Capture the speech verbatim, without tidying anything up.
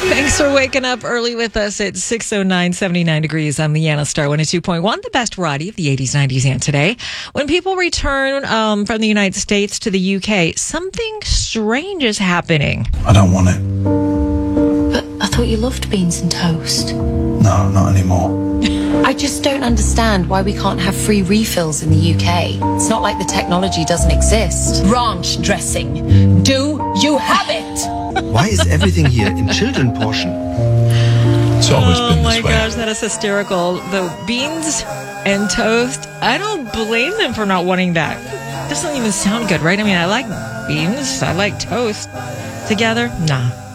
Thanks for waking up early with us at six oh nine, seventy-nine degrees on Leanna Star one oh two point one, the best variety of the eighties, nineties, and today. When people return um, from the United States to the U K, something strange is happening. I don't want it. But I thought you loved beans and toast. No, not anymore. I just don't understand why we can't have free refills in the U K. It's not like the technology doesn't exist. Ranch dressing. Do you have it? Why is everything here in children portion? It's always Oh been my this way. gosh, that is hysterical. The beans and toast, I don't blame them for not wanting that. Doesn't even sound good, right? I mean, I like beans, I like toast. Together, nah.